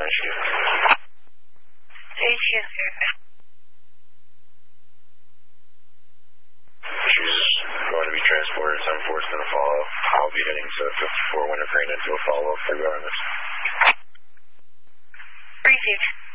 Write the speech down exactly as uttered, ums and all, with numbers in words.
Michigan. H U. She's going to be transported. seven four is going to follow. I'll be heading to fifty-four Winter Crane into a follow-up for regardless. Received.